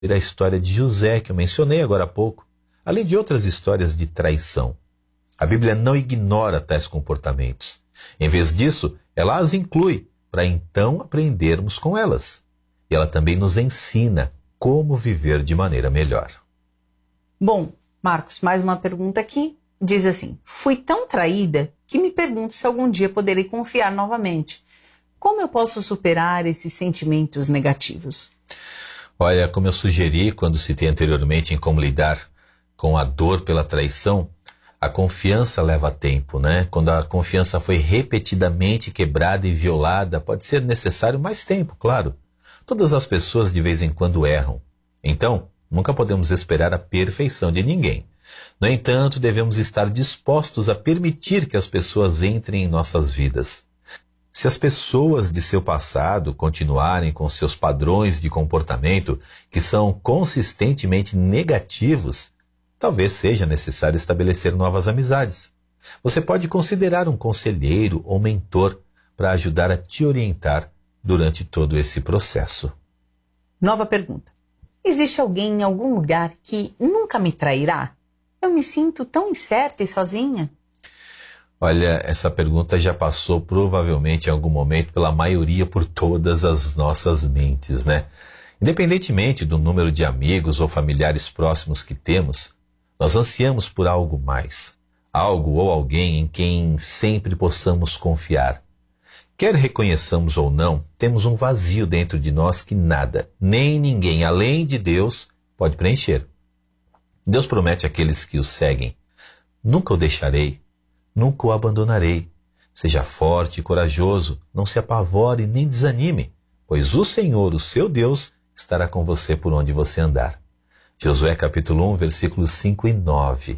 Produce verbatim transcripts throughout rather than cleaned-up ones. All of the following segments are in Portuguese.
a história de José, que eu mencionei agora há pouco, além de outras histórias de traição. A Bíblia não ignora tais comportamentos. Em vez disso, ela as inclui para então aprendermos com elas. E ela também nos ensina como viver de maneira melhor. Bom, Marcos, mais uma pergunta aqui. Diz assim: fui tão traída que me pergunto se algum dia poderei confiar novamente. Como eu posso superar esses sentimentos negativos? Olha, como eu sugeri quando citei anteriormente em como lidar com a dor pela traição, a confiança leva tempo, né? Quando a confiança foi repetidamente quebrada e violada, pode ser necessário mais tempo, claro. Todas as pessoas de vez em quando erram. Então, nunca podemos esperar a perfeição de ninguém. No entanto, devemos estar dispostos a permitir que as pessoas entrem em nossas vidas. Se as pessoas de seu passado continuarem com seus padrões de comportamento que são consistentemente negativos, talvez seja necessário estabelecer novas amizades. Você pode considerar um conselheiro ou mentor para ajudar a te orientar durante todo esse processo. Nova pergunta. Existe alguém em algum lugar que nunca me trairá? Eu me sinto tão incerta e sozinha. Olha, essa pergunta já passou provavelmente em algum momento pela maioria por todas as nossas mentes, né? Independentemente do número de amigos ou familiares próximos que temos, nós ansiamos por algo mais, algo ou alguém em quem sempre possamos confiar. Quer reconheçamos ou não, temos um vazio dentro de nós que nada, nem ninguém além de Deus pode preencher. Deus promete àqueles que o seguem: nunca o deixarei, nunca o abandonarei. Seja forte e corajoso, não se apavore nem desanime, pois o Senhor, o seu Deus, estará com você por onde você andar. Josué capítulo um, versículos cinco e nove.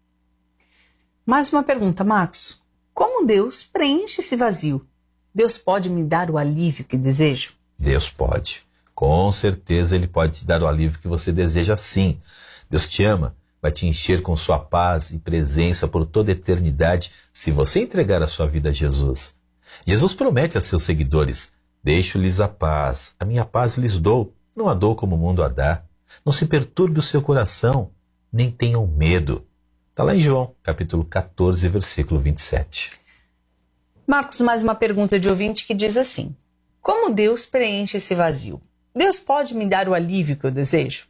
Mais uma pergunta, Marcos. Como Deus preenche esse vazio? Deus pode me dar o alívio que desejo? Deus pode. Com certeza Ele pode te dar o alívio que você deseja, sim. Deus te ama, vai te encher com sua paz e presença por toda a eternidade se você entregar a sua vida a Jesus. Jesus promete a seus seguidores: deixo-lhes a paz, a minha paz lhes dou, não a dou como o mundo a dá. Não se perturbe o seu coração, nem tenham medo. Está lá em João, capítulo catorze, versículo vinte e sete. Marcos, mais uma pergunta de ouvinte que diz assim: como Deus preenche esse vazio? Deus pode me dar o alívio que eu desejo?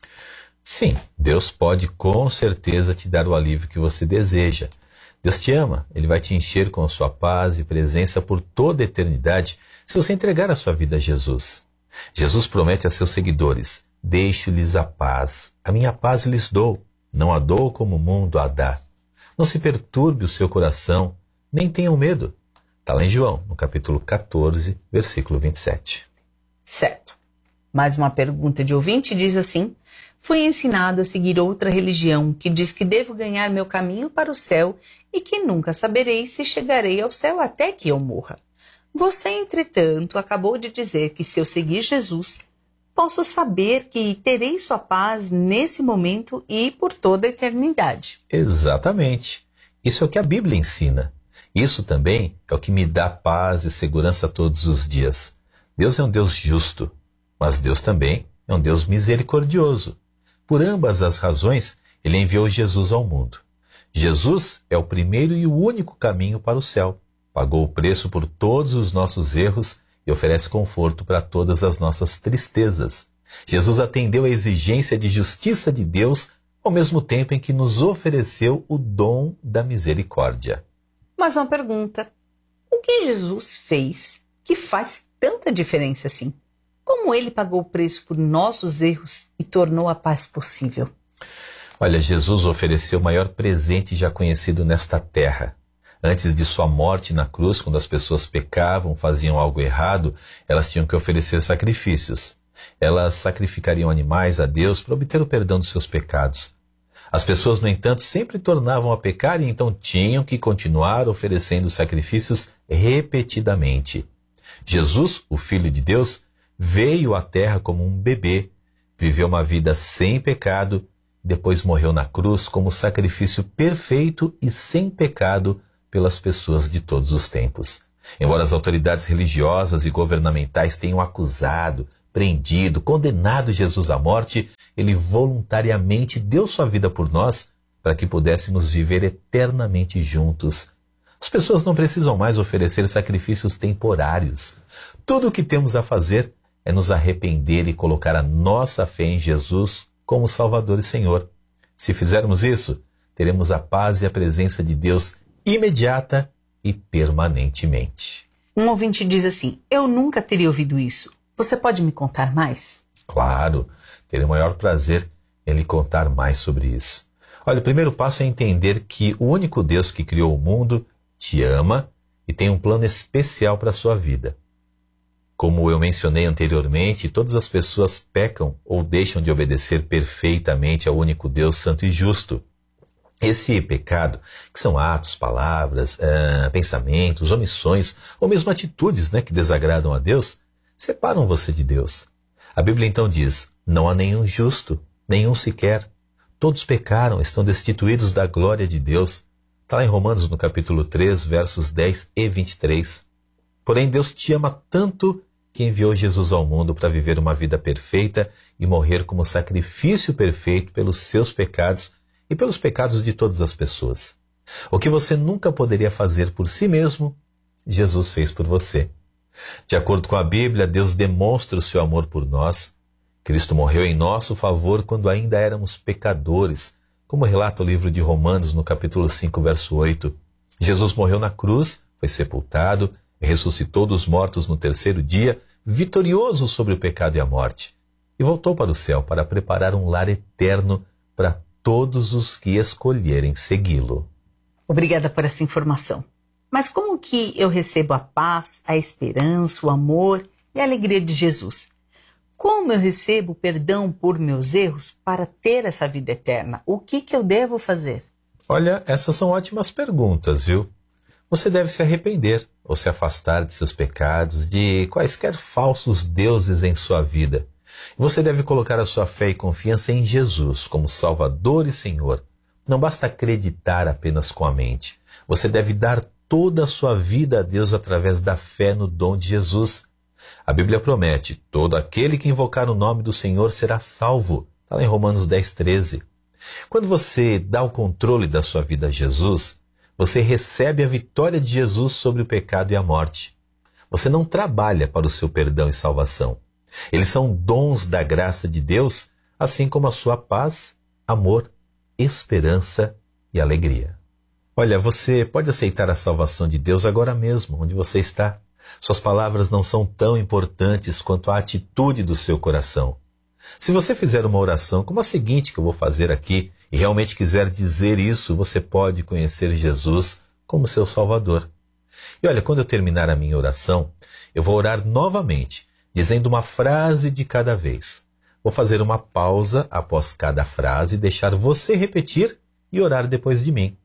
Sim, Deus pode com certeza te dar o alívio que você deseja. Deus te ama, Ele vai te encher com a sua paz e presença por toda a eternidade se você entregar a sua vida a Jesus. Jesus promete a seus seguidores: deixo-lhes a paz, a minha paz lhes dou, não a dou como o mundo a dá. Não se perturbe o seu coração, nem tenham medo. Está lá em João, no capítulo catorze, versículo vinte e sete. Certo. Mais uma pergunta de ouvinte diz assim: fui ensinado a seguir outra religião que diz que devo ganhar meu caminho para o céu e que nunca saberei se chegarei ao céu até que eu morra. Você, entretanto, acabou de dizer que se eu seguir Jesus, posso saber que terei sua paz nesse momento e por toda a eternidade. Exatamente. Isso é o que a Bíblia ensina. Isso também é o que me dá paz e segurança todos os dias. Deus é um Deus justo, mas Deus também é um Deus misericordioso. Por ambas as razões, Ele enviou Jesus ao mundo. Jesus é o primeiro e o único caminho para o céu. Pagou o preço por todos os nossos erros e oferece conforto para todas as nossas tristezas. Jesus atendeu à exigência de justiça de Deus, ao mesmo tempo em que nos ofereceu o dom da misericórdia. Mais uma pergunta: o que Jesus fez que faz tanta diferença assim? Como Ele pagou o preço por nossos erros e tornou a paz possível? Olha, Jesus ofereceu o maior presente já conhecido nesta terra. Antes de sua morte na cruz, quando as pessoas pecavam, faziam algo errado, elas tinham que oferecer sacrifícios. Elas sacrificariam animais a Deus para obter o perdão dos seus pecados. As pessoas, no entanto, sempre tornavam a pecar e então tinham que continuar oferecendo sacrifícios repetidamente. Jesus, o Filho de Deus, veio à terra como um bebê, viveu uma vida sem pecado, depois morreu na cruz como sacrifício perfeito e sem pecado pelas pessoas de todos os tempos. Embora as autoridades religiosas e governamentais tenham acusado, repreendido, condenado Jesus à morte, ele voluntariamente deu sua vida por nós para que pudéssemos viver eternamente juntos. As pessoas não precisam mais oferecer sacrifícios temporários. Tudo o que temos a fazer é nos arrepender e colocar a nossa fé em Jesus como Salvador e Senhor. Se fizermos isso, teremos a paz e a presença de Deus imediata e permanentemente. Um ouvinte diz assim: eu nunca teria ouvido isso. Você pode me contar mais? Claro, terei o maior prazer em lhe contar mais sobre isso. Olha, o primeiro passo é entender que o único Deus que criou o mundo te ama e tem um plano especial para a sua vida. Como eu mencionei anteriormente, todas as pessoas pecam ou deixam de obedecer perfeitamente ao único Deus santo e justo. Esse pecado, que são atos, palavras, uh, pensamentos, omissões, ou mesmo atitudes, né, que desagradam a Deus, separam você de Deus. A Bíblia então diz: não há nenhum justo, nenhum sequer. Todos pecaram, estão destituídos da glória de Deus. Está lá em Romanos, no capítulo três, versos dez e vinte e três. Porém, Deus te ama tanto que enviou Jesus ao mundo para viver uma vida perfeita e morrer como sacrifício perfeito pelos seus pecados e pelos pecados de todas as pessoas. O que você nunca poderia fazer por si mesmo, Jesus fez por você. De acordo com a Bíblia, Deus demonstra o seu amor por nós. Cristo morreu em nosso favor quando ainda éramos pecadores, como relata o livro de Romanos, no capítulo cinco, verso oito. Jesus morreu na cruz, foi sepultado, ressuscitou dos mortos no terceiro dia, vitorioso sobre o pecado e a morte, e voltou para o céu para preparar um lar eterno para todos os que escolherem segui-lo. Obrigada por essa informação. Mas como que eu recebo a paz, a esperança, o amor e a alegria de Jesus? Como eu recebo perdão por meus erros para ter essa vida eterna? O que que eu devo fazer? Olha, essas são ótimas perguntas, viu? Você deve se arrepender ou se afastar de seus pecados, de quaisquer falsos deuses em sua vida. Você deve colocar a sua fé e confiança em Jesus como Salvador e Senhor. Não basta acreditar apenas com a mente. Você deve dar toda a sua vida a Deus através da fé no dom de Jesus. A Bíblia promete: todo aquele que invocar o nome do Senhor será salvo. Está lá em Romanos dez, treze. Quando você dá o controle da sua vida a Jesus, você recebe a vitória de Jesus sobre o pecado e a morte. Você não trabalha para o seu perdão e salvação. Eles são dons da graça de Deus, assim como a sua paz, amor, esperança e alegria. Olha, você pode aceitar a salvação de Deus agora mesmo, onde você está. Suas palavras não são tão importantes quanto a atitude do seu coração. Se você fizer uma oração como a seguinte que eu vou fazer aqui, e realmente quiser dizer isso, você pode conhecer Jesus como seu Salvador. E olha, quando eu terminar a minha oração, eu vou orar novamente, dizendo uma frase de cada vez. Vou fazer uma pausa após cada frase e deixar você repetir e orar depois de mim.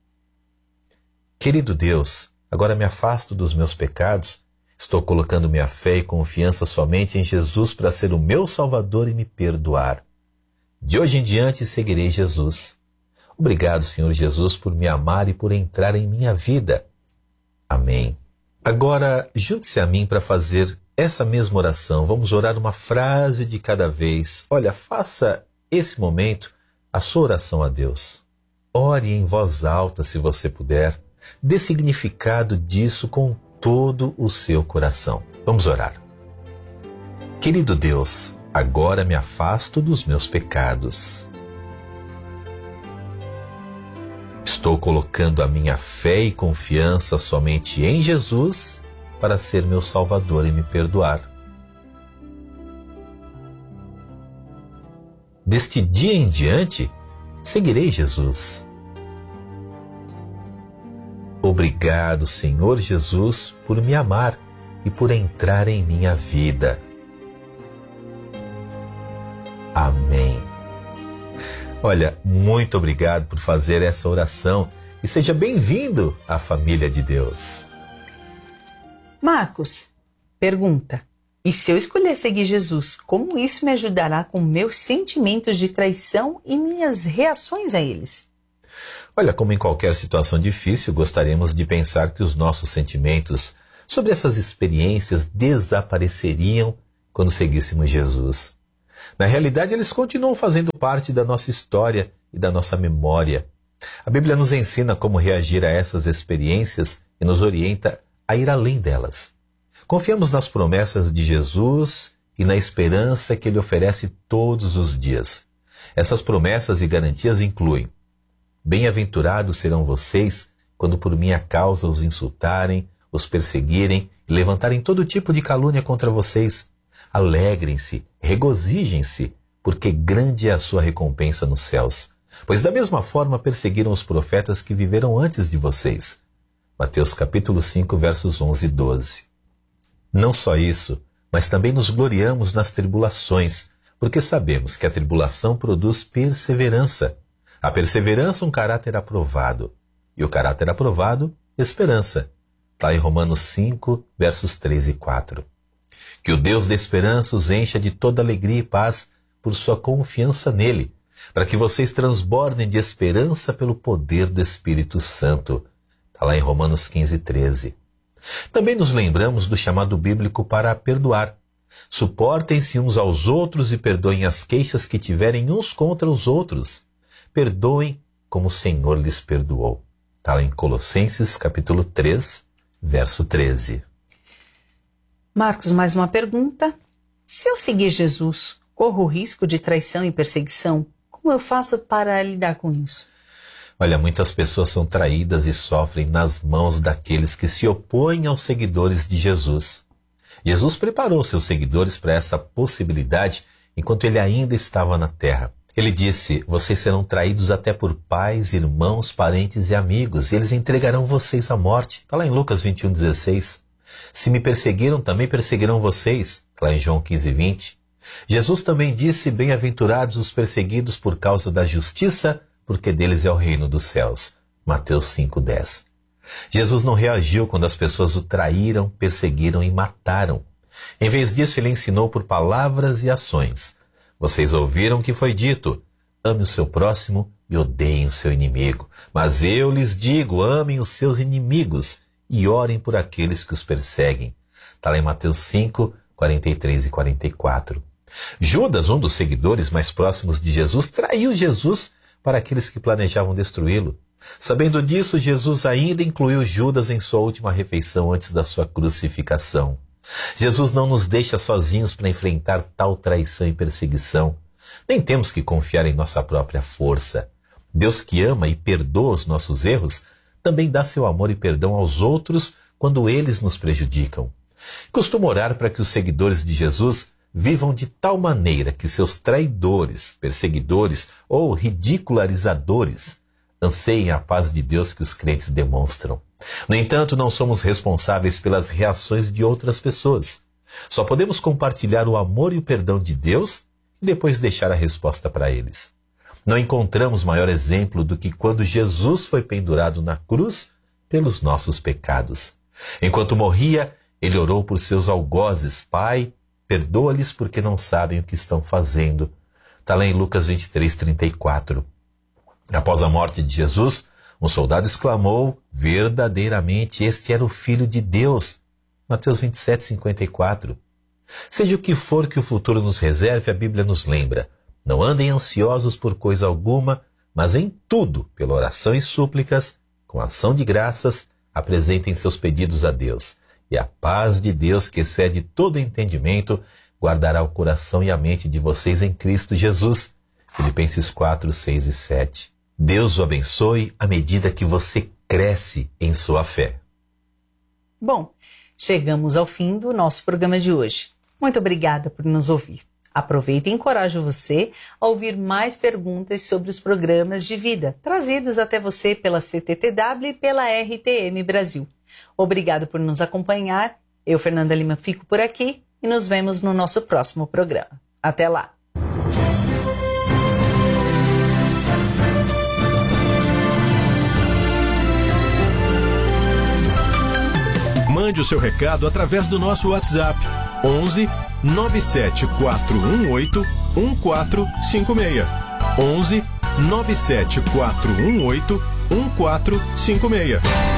Querido Deus, agora me afasto dos meus pecados. Estou colocando minha fé e confiança somente em Jesus para ser o meu Salvador e me perdoar. De hoje em diante seguirei Jesus. Obrigado, Senhor Jesus, por me amar e por entrar em minha vida. Amém. Agora, junte-se a mim para fazer essa mesma oração. Vamos orar uma frase de cada vez. Olha, faça esse momento a sua oração a Deus. Ore em voz alta, se você puder. Dê significado disso com todo o seu coração. Vamos orar. Querido Deus, agora me afasto dos meus pecados. Estou colocando a minha fé e confiança somente em Jesus para ser meu Salvador e me perdoar. Deste dia em diante, seguirei Jesus. Obrigado, Senhor Jesus, por me amar e por entrar em minha vida. Amém. Olha, muito obrigado por fazer essa oração e seja bem-vindo à família de Deus. Marcos, pergunta: e se eu escolher seguir Jesus, como isso me ajudará com meus sentimentos de traição e minhas reações a eles? Olha, como em qualquer situação difícil, gostaríamos de pensar que os nossos sentimentos sobre essas experiências desapareceriam quando seguíssemos Jesus. Na realidade, eles continuam fazendo parte da nossa história e da nossa memória. A Bíblia nos ensina como reagir a essas experiências e nos orienta a ir além delas. Confiamos nas promessas de Jesus e na esperança que Ele oferece todos os dias. Essas promessas e garantias incluem: bem-aventurados serão vocês quando por minha causa os insultarem, os perseguirem e levantarem todo tipo de calúnia contra vocês. Alegrem-se, regozijem-se, porque grande é a sua recompensa nos céus. Pois da mesma forma perseguiram os profetas que viveram antes de vocês. Mateus capítulo cinco, versos onze e doze. Não só isso, mas também nos gloriamos nas tribulações, porque sabemos que a tribulação produz perseverança. A perseverança, um caráter aprovado. E o caráter aprovado, esperança. Está em Romanos cinco, versos três e quatro. Que o Deus da esperança os encha de toda alegria e paz por sua confiança nele, para que vocês transbordem de esperança pelo poder do Espírito Santo. Está lá em Romanos quinze, treze. Também nos lembramos do chamado bíblico para perdoar. Suportem-se uns aos outros e perdoem as queixas que tiverem uns contra os outros. Perdoem como o Senhor lhes perdoou. Está lá em Colossenses capítulo três, verso treze. Marcos, mais uma pergunta. Se eu seguir Jesus, corro o risco de traição e perseguição? Como eu faço para lidar com isso? Olha, muitas pessoas são traídas e sofrem nas mãos daqueles que se opõem aos seguidores de Jesus. Jesus preparou seus seguidores para essa possibilidade enquanto ele ainda estava na terra. Ele disse: vocês serão traídos até por pais, irmãos, parentes e amigos, e eles entregarão vocês à morte. Está lá em Lucas vinte e um, dezesseis. Se me perseguiram, também perseguirão vocês. Está lá em João quinze, vinte. Jesus também disse: bem-aventurados os perseguidos por causa da justiça, porque deles é o reino dos céus. Mateus cinco, dez. Jesus não reagiu quando as pessoas o traíram, perseguiram e mataram. Em vez disso, ele ensinou por palavras e ações. Vocês ouviram o que foi dito: ame o seu próximo e odeiem o seu inimigo. Mas eu lhes digo: amem os seus inimigos e orem por aqueles que os perseguem. Está lá em Mateus cinco, quarenta e três e quarenta e quatro. Judas, um dos seguidores mais próximos de Jesus, traiu Jesus para aqueles que planejavam destruí-lo. Sabendo disso, Jesus ainda incluiu Judas em sua última refeição antes da sua crucificação. Jesus não nos deixa sozinhos para enfrentar tal traição e perseguição. Nem temos que confiar em nossa própria força. Deus, que ama e perdoa os nossos erros, também dá seu amor e perdão aos outros quando eles nos prejudicam. Costumo orar para que os seguidores de Jesus vivam de tal maneira que seus traidores, perseguidores ou ridicularizadores anseiem a paz de Deus que os crentes demonstram. No entanto, não somos responsáveis pelas reações de outras pessoas. Só podemos compartilhar o amor e o perdão de Deus e depois deixar a resposta para eles. Não encontramos maior exemplo do que quando Jesus foi pendurado na cruz pelos nossos pecados. Enquanto morria, ele orou por seus algozes: Pai, perdoa-lhes porque não sabem o que estão fazendo. Está lá em Lucas vinte e três, trinta e quatro. Após a morte de Jesus, um soldado exclamou: verdadeiramente este era o Filho de Deus. Mateus vinte e sete, cinquenta e quatro. Seja o que for que o futuro nos reserve, a Bíblia nos lembra: não andem ansiosos por coisa alguma, mas em tudo, pela oração e súplicas, com ação de graças, apresentem seus pedidos a Deus. E a paz de Deus, que excede todo entendimento, guardará o coração e a mente de vocês em Cristo Jesus. Filipenses quatro, seis e sete. Deus o abençoe à medida que você cresce em sua fé. Bom, chegamos ao fim do nosso programa de hoje. Muito obrigada por nos ouvir. Aproveito e encorajo você a ouvir mais perguntas sobre os programas de vida trazidos até você pela C T T W e pela R T M Brasil. Obrigado por nos acompanhar. Eu, Fernanda Lima, fico por aqui e nos vemos no nosso próximo programa. Até lá! Mande o seu recado através do nosso WhatsApp onze, nove sete quatro um oito, um quatro cinco seis. onze, nove sete quatro um oito, um quatro cinco seis.